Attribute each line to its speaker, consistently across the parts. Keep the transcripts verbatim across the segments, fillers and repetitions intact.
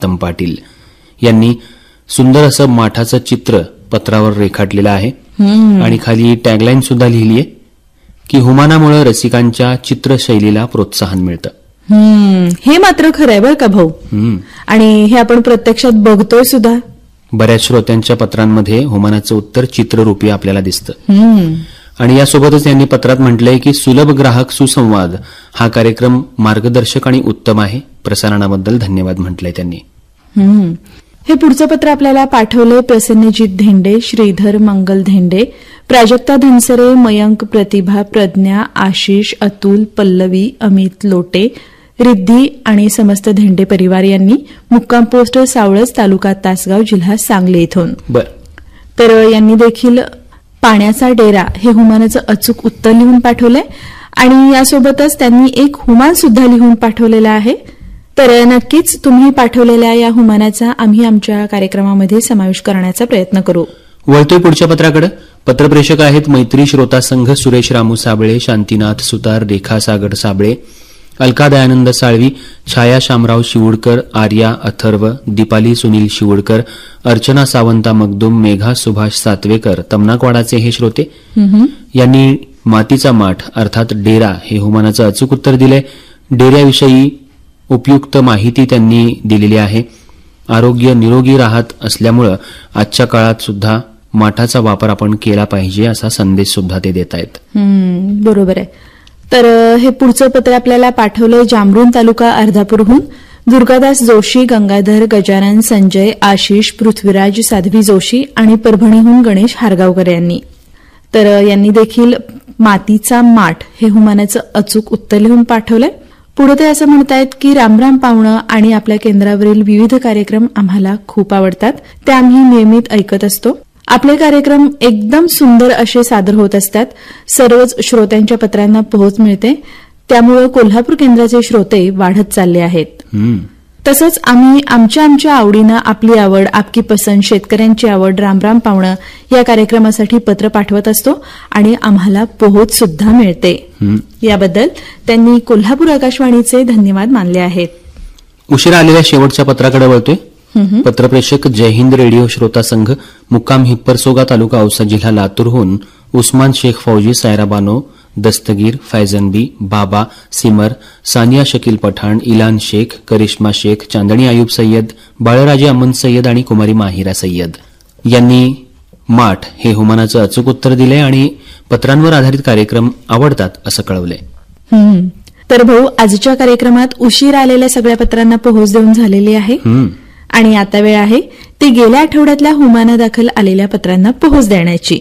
Speaker 1: उत्तम पाटील यांनी सुंदर असं माठाचं चित्र पत्रावर रेखाटलेलं आहे आणि खाली टॅगलाईन सुद्धा लिहिली आहे की हुमानामुळे रसिकांच्या चित्रशैलीला प्रोत्साहन मिळतं.
Speaker 2: हे मात्र खरंय बरं का भाऊ. आणि हे आपण प्रत्यक्षात बघतोय सुद्धा.
Speaker 1: बऱ्याच श्रोत्यांच्या पत्रांमध्ये हुमानाचं उत्तर चित्ररूपी आपल्याला दिसतं. आणि यासोबतच त्यांनी पत्रात म्हटलंय की सुलभ ग्राहक सुसंवाद हा कार्यक्रम मार्गदर्शक आणि उत्तम आहे. प्रसारणाबद्दल धन्यवाद म्हटलंय त्यांनी.
Speaker 2: हे पुढचं पत्र आपल्याला पाठवलंय प्रसन्नजीत धेंडे, श्रीधर मंगल धेंडे, प्राजक्ता धनसरे, मयंक, प्रतिभा, प्रज्ञा, आशिष, अतुल, पल्लवी, अमित लोटे, रिद्धी आणि समस्त धेंडे परिवार यांनी मुक्काम पोस्ट सावळज, तालुका तासगाव, जिल्हा सांगली इथून. तर यांनी देखील पाण्याचा डेरा हे हुमानाचं अचूक उत्तर लिहून पाठवलंय आणि यासोबतच त्यांनी एक हुमान सुद्धा लिहून पाठवलेला आहे. तर नक्कीच तुम्ही पाठवलेल्या या हुमानाचा आम्ही आमच्या कार्यक्रमामध्ये समावेश करण्याचा प्रयत्न करू.
Speaker 1: वळतोय पुढच्या पत्राकडे. पत्रप्रेषक आहेत मैत्री श्रोता संघ सुरेश रामू साबळे, शांतीनाथ सुतार, रेखा सागर साबळे, अलका दयानंद साळवी, छाया शामराव शिवडकर, आर्या अथर्व, दीपाली सुनील शिवडकर, अर्चना सावंता मगदुम, मेघा सुभाष सातवेकर, तमनाकवाडाचे हे श्रोते यांनी मातीचा माठ अर्थात डेरा हे हुमानाचं अचूक उत्तर दिलंय. डेऱ्याविषयी उपयुक्त माहिती त्यांनी दिलेली आहे. आरोग्य निरोगी राहत असल्यामुळे आजच्या काळात सुद्धा माठाचा वापर आपण केला पाहिजे असा संदेश सुद्धा ते देत आहेत.
Speaker 2: बरोबर आहे. तर हे पुढचं पत्र आपल्याला पाठवलंय जामरुण तालुका अर्धापूरहून दुर्गादास जोशी, गंगाधर, गजानन, संजय, आशिष, पृथ्वीराज, साध्वी जोशी आणि परभणीहून गणेश हारगावकर यांनी. तर यांनी देखील मातीचा माठ हे हुमानाचं अचूक उत्तर लिहून पाठवलंय. पुढे ते असं म्हणतायत की रामराम पाहुणं आणि आपल्या केंद्रावरील विविध कार्यक्रम आम्हाला खूप आवडतात. ते आम्ही नियमित ऐकत असतो. आपले कार्यक्रम एकदम सुंदर असे सादर होत असतात. सर्वच श्रोत्यांच्या पत्रांना पोहोच मिळते. त्यामुळे कोल्हापूर केंद्राचे श्रोते वाढत चालले आहेत. तसंच आम्ही आमच्या आमच्या आवडीनं आपली आवड, आपकी पसंत, शेतकऱ्यांची आवड, रामराम पाहुणं या कार्यक्रमासाठी पत्र पाठवत असतो आणि आम्हाला पोहोच सुद्धा मिळते. याबद्दल त्यांनी कोल्हापूर आकाशवाणीचे धन्यवाद मानले आहेत.
Speaker 1: उशिरा आलेल्या शेवटच्या पत्राकडे वळतोय. पत्रप्रेषक जय हिंद रेडिओ श्रोता संघ मुक्काम हिप्परसोगा, तालुका औसा, जिल्हा लातूरहून उस्मान शेख फौजी, सायरा बानो, दस्तगीर, फैजन बी, बाबा, सिमर, सानिया शकील पठाण, इलान शेख, करिश्मा शेख, चांदणी आयुब सय्यद, बाळराजे अमन सय्यद आणि कुमारी माहिरा सय्यद यांनी माठ हे हुमानाचं अचूक उत्तर दिले आणि पत्रांवर आधारित कार्यक्रम आवडतात असं कळवलंय.
Speaker 2: तर भाऊ, आजच्या कार्यक्रमात उशीर आलेल्या सगळ्या पत्रांना पोहोच देऊन झालेली आहे आणि आता वेळ आहे ते गेल्या आठवड्यातल्या हुमानादाखल आलेल्या पत्रांना पोहोच देण्याची.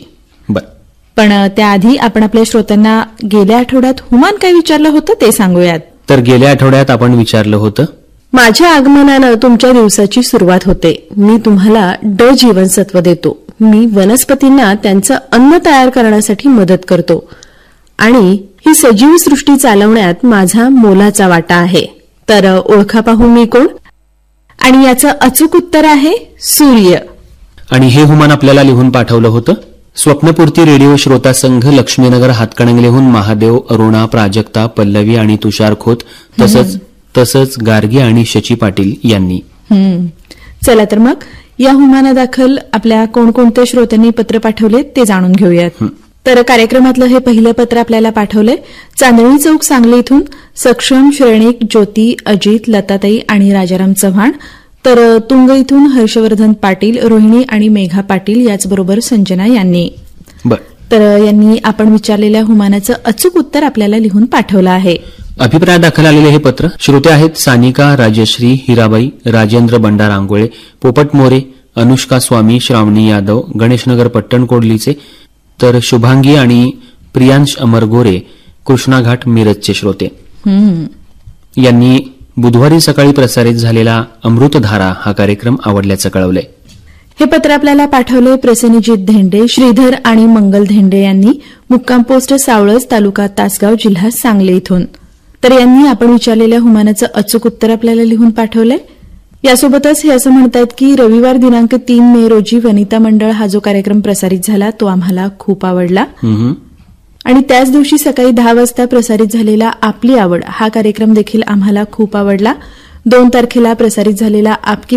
Speaker 2: पण त्याआधी आपण आपल्या श्रोत्यांना गेल्या आठवड्यात हुमान काय विचारलं होतं ते सांगूयात.
Speaker 1: तर गेल्या आठवड्यात आपण विचारलं होतं,
Speaker 2: माझ्या आगमनानं तुमच्या दिवसाची सुरुवात होते. मी तुम्हाला ड जीवनसत्व देतो. मी वनस्पतींना त्यांचं अन्न तयार करण्यासाठी मदत करतो आणि ही सजीव सृष्टी चालवण्यात माझा मोलाचा वाटा आहे. तर ओळखा पाहू मी कोण? आणि याचं अचूक उत्तर आहे सूर्य.
Speaker 1: आणि हे हुमान आपल्याला लिहून पाठवलं होतं स्वप्नपूर्ती रेडिओ श्रोता संघ, लक्ष्मीनगर, हातकणंगलेहून महादेव, अरुणा, प्राजक्ता, पल्लवी आणि तुषार खोत, तसंच तसंच गार्गी आणि शची पाटील यांनी.
Speaker 2: चला तर मग या हुमानादाखल आपल्या कोणकोणत्या श्रोत्यांनी पत्र पाठवले ते जाणून घेऊयात. तर कार्यक्रमातलं हे पहिलं पत्र आपल्याला पाठवलंय चांदणी चौक, सांगली इथून सक्षम, श्रेणिक, ज्योती, अजित, लताताई आणि राजाराम चव्हाण. तर तुंग इथून हर्षवर्धन पाटील, रोहिणी आणि मेघा पाटील, याचबरोबर संजना यांनी. तर यांनी आपण विचारलेल्या हुमानाचं अचूक उत्तर आपल्याला लिहून पाठवलं आहे.
Speaker 1: अभिप्राय दाखल आलेले हे पत्र श्रोते आहेत सानिका, राजश्री, हिराबाई, राजेंद्र बंडार आंगोळे, पोपट मोरे, अनुष्का स्वामी, श्रावणी यादव, गणेशनगर पट्टणकोडलीचे. तर शुभांगी आणि प्रियांश अमर गोरे, कृष्णाघाट, मिरजचे श्रोते यांनी बुधवारी सकाळी प्रसारित झालेला अमृतधारा हा कार्यक्रम आवडल्याचं कळवलंय.
Speaker 2: हे पत्र आपल्याला पाठवले प्रसन्नजीत धेंडे, श्रीधर आणि मंगल धेंडे यांनी मुक्काम पोस्ट सावळज, तालुका तासगाव, जिल्हा सांगली इथून. तर यांनी आपण विचारलेल्या हुमानाचं अचूक उत्तर आपल्याला लिहून पाठवलंय. यासोबतच हे असं म्हणतात की रविवार दिनांक तीन मे रोजी वनिता मंडळ हा जो कार्यक्रम प्रसारित झाला तो आम्हाला खूप आवडला आणि त्याच दिवशी सकाळी दहा वाजता प्रसारित झालेला आपली आवड हा कार्यक्रम देखील आम्हाला खूप आवडला. दोन तारखेला प्रसारित झालेला आपकी